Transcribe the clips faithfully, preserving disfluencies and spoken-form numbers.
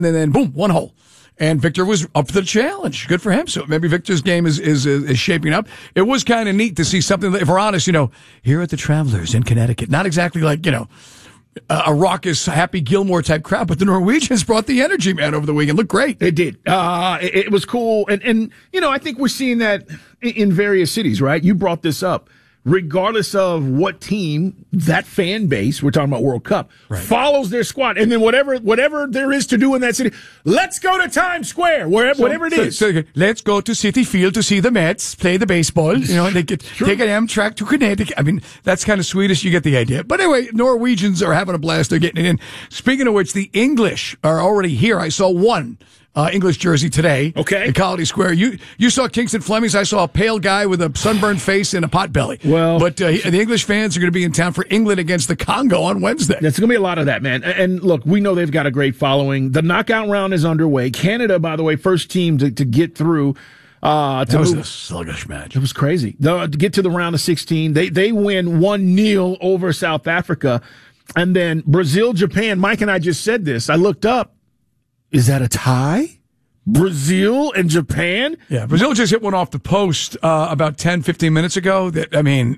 and then boom, one hole. And Victor was up for the challenge. Good for him. So maybe Victor's game is is is shaping up. It was kind of neat to see something that, if we're honest, you know, here at the Travelers in Connecticut, not exactly like, you know, a, a raucous, Happy Gilmore type crowd, but the Norwegians brought the energy, man, over the weekend. Looked great. It did. Uh, it, it was cool. And, and, you know, I think we're seeing that in various cities, right? You brought this up. Regardless of what team, that fan base, we're talking about World Cup, right, follows their squad. And then whatever whatever there is to do in that city, let's go to Times Square, wherever, so, whatever it so, is. So, let's go to Citi Field to see the Mets play the baseball. You know, they get, take an Amtrak to Connecticut. I mean, that's kind of Swedish. You get the idea. But anyway, Norwegians are having a blast. They're getting it in. Speaking of which, the English are already here. I saw one. Uh, English jersey today. Okay. At Colony Square. You you saw Kingston Fleming's. I saw a pale guy with a sunburned face and a pot belly. Well, but uh, he, the English fans are going to be in town for England against the Congo on Wednesday. There's going to be a lot of that, man. And look, we know they've got a great following. The knockout round is underway. Canada, by the way, first team to, to get through. Uh, to that was move. a sluggish match. It was crazy. The, to get to the round of sixteen, they they win one nil over South Africa, and then Brazil, Japan. Mike and I just said this. I looked up. Is that a tie? Brazil and Japan? Yeah, Brazil just hit one off the post uh, about ten, fifteen minutes ago. That I mean,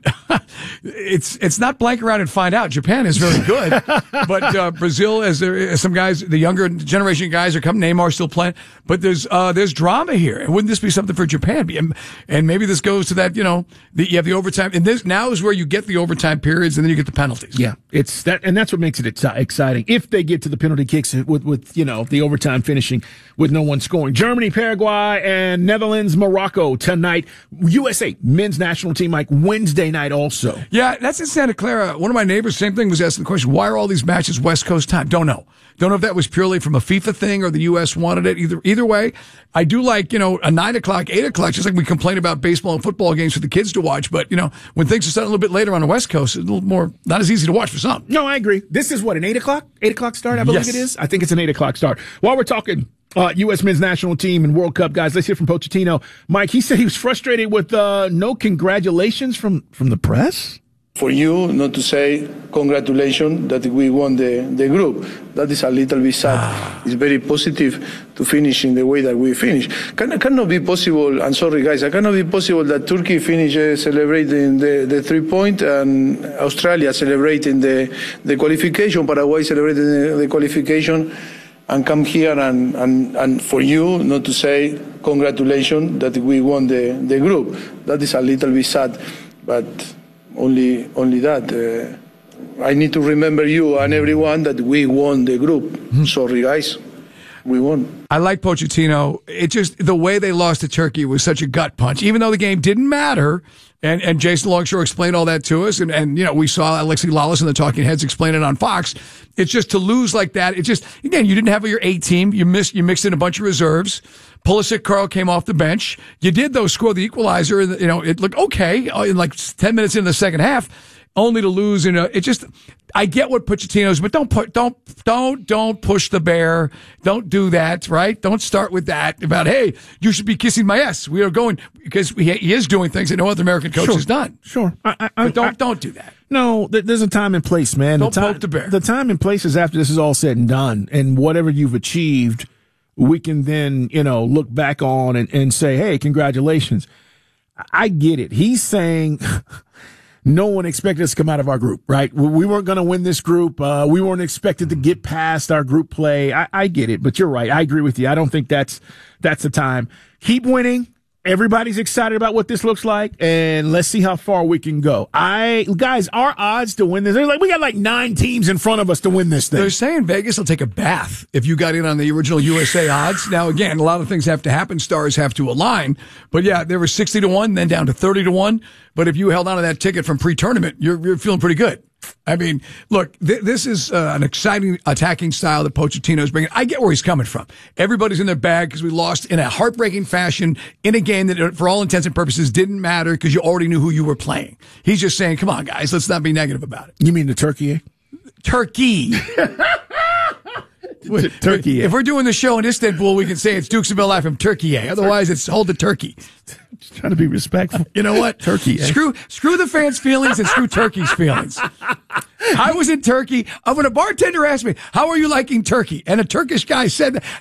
it's it's not blank around and find out. Japan is very good, but uh, Brazil, as there as some guys, the younger generation guys are coming. Neymar's still playing, but there's uh, there's drama here. And wouldn't this be something for Japan? And, and maybe this goes to that, you know, the, you have the overtime, and this now is where you get the overtime periods, and then you get the penalties. Yeah, it's that, and that's what makes it exciting. If they get to the penalty kicks with with you know the overtime finishing with no one scoring. Germany, Paraguay, and Netherlands, Morocco tonight. U S A men's national team, Mike, Wednesday night also. Yeah, that's in Santa Clara. One of my neighbors, same thing, was asking the question, why are all these matches West Coast time? Don't know. Don't know if that was purely from a FIFA thing or the U S wanted it. Either either way, I do like, you know, a nine o'clock, eight o'clock, just like we complain about baseball and football games for the kids to watch. But, you know, when things are starting a little bit later on the West Coast, it's a little more, not as easy to watch for some. No, I agree. This is what, an eight o'clock? eight o'clock start, I believe yes. it is? I think it's an eight o'clock start. While we're talking Uh, U S men's national team and World Cup, guys, let's hear from Pochettino. Mike, he said he was frustrated with uh, no congratulations from, from the press. For you not to say congratulations that we won the, the group, that is a little bit sad. Ah. It's very positive to finish in the way that we finish. Can, cannot be possible, I'm sorry guys, it cannot be possible that Turkey finishes celebrating the, the three point and Australia celebrating the, the qualification, Paraguay celebrating the, the qualification, and come here and, and, and for you not to say congratulations that we won the, the group. That is a little bit sad, but only only that. Uh, I need to remember you and everyone that we won the group. Mm-hmm. Sorry, guys. We won. I like Pochettino. It just, the way they lost to Turkey was such a gut punch, even though the game didn't matter. And, and Jason Longshore explained all that to us. And, and, you know, we saw Alexi Lawless and the Talking Heads explain it on Fox. It's just to lose like that. It just, again, you didn't have your A team. You missed, you mixed in a bunch of reserves. Pulisic Carl came off the bench. You did, though, score the equalizer. You know, it looked okay in like ten minutes into the second half, only to lose. You know, it just, I get what Pochettino's, but don't put, don't, don't, don't push the bear. Don't do that, right? Don't start with that about, hey, you should be kissing my ass. We are going, because he, he is doing things that no other American coach sure. has done. Sure. I, I, but don't, I, don't do that. No, there's a time and place, man. Don't the time, poke the bear. The time and place is after this is all said and done, and whatever you've achieved, we can then, you know, look back on and, and say, hey, congratulations. I get it. He's saying no one expected us to come out of our group, right? We weren't going to win this group. Uh, we weren't expected to get past our group play. I, I get it, but you're right. I agree with you. I don't think that's, that's the time. Keep winning. Everybody's excited about what this looks like, and let's see how far we can go. I guys, our odds to win this, they're like we got like nine teams in front of us to win this thing. They're saying Vegas will take a bath if you got in on the original U S A odds. Now, again, a lot of things have to happen. Stars have to align. But yeah, there were sixty to one, then down to thirty to one. But if you held on to that ticket from pre-tournament, you're, you're feeling pretty good. I mean, look, th- this is uh, an exciting attacking style that Pochettino's bringing. I get where he's coming from. Everybody's in their bag because we lost in a heartbreaking fashion in a game that, for all intents and purposes, didn't matter because you already knew who you were playing. He's just saying, come on, guys, let's not be negative about it. You mean the Turkey? Eh? Turkey. T- Turkey. If we're doing the show in Istanbul, we can say it's Dukes of L I from Turkey. Otherwise, it's hold the turkey. Just trying to be respectful. You know what? Turkey. Eh? Screw, screw the fans' feelings and screw Turkey's feelings. I was in Turkey. Uh, when a bartender asked me, how are you liking Turkey? And a Turkish guy said,